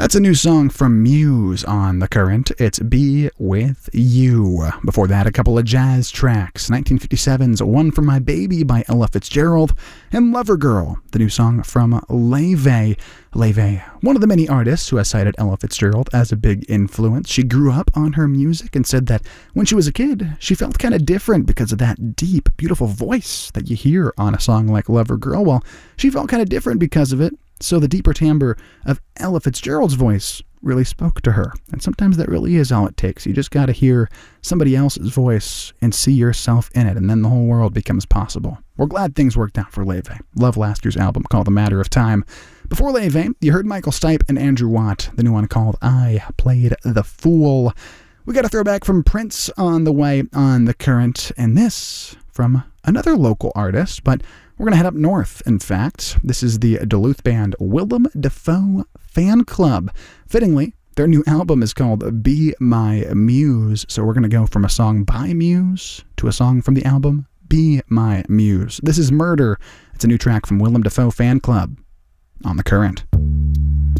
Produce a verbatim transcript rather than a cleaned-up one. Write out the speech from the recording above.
That's a new song from Muse on The Current. It's Be With You. Before that, a couple of jazz tracks. nineteen fifty-seven's One for My Baby by Ella Fitzgerald and Lover Girl, the new song from Laufey. Laufey, one of the many artists who has cited Ella Fitzgerald as a big influence. She grew up on her music and said that when she was a kid, she felt kind of different because of that deep, beautiful voice that you hear on a song like Lover Girl. Well, she felt kind of different because of it. So the deeper timbre of Ella Fitzgerald's voice really spoke to her. And sometimes that really is all it takes. You just got to hear somebody else's voice and see yourself in it, and then the whole world becomes possible. We're glad things worked out for Laufey. Love last year's album called A Matter of Time. Before Laufey, you heard Michael Stipe and Andrew Watt, the new one called I Played the Fool. We got a throwback from Prince on the way on The Current, and this from another local artist, but we're going to head up north, in fact. This is the Duluth band Willem Dafoe Fan Club. Fittingly, their new album is called Be My Muse, so we're going to go from a song by Muse to a song from the album Be My Muse. This is Murder. It's a new track from Willem Dafoe Fan Club on The Current.